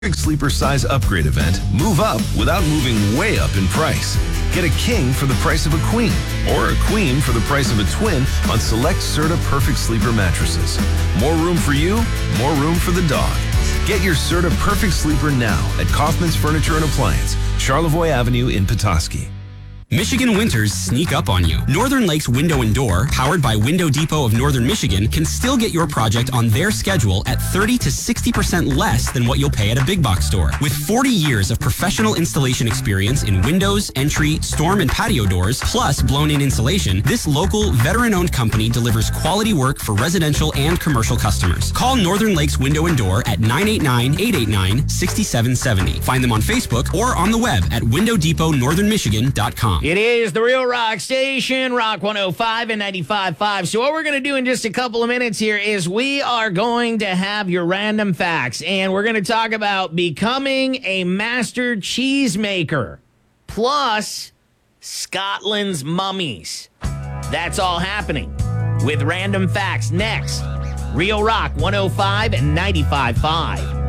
Big Sleeper Size Upgrade event, move up without moving way up in price. Get a king for the price of a queen, or a queen for the price of a twin on select Serta Perfect Sleeper mattresses. More room for you, more room for the dog. Get your Serta Perfect Sleeper now at Kaufman's Furniture and Appliance, Charlevoix Avenue in Petoskey. Michigan winters sneak up on you. Northern Lakes Window and Door, powered by Window Depot of Northern Michigan, can still get your project on their schedule at 30 to 60% less than what you'll pay at a big box store. With 40 years of professional installation experience in windows, entry, storm, and patio doors, plus blown-in insulation, this local, veteran-owned company delivers quality work for residential and commercial customers. Call Northern Lakes Window and Door at 989-889-6770. Find them on Facebook or on the web at windowdepotnorthernmichigan.com. It is the Real Rock Station, Rock 105 and 95.5. So what we're going to do in just a couple of minutes here is we are going to have your random facts, and we're going to talk about becoming a master cheesemaker, plus Scotland's mummies. That's all happening with random facts next. Real Rock 105 and 95.5.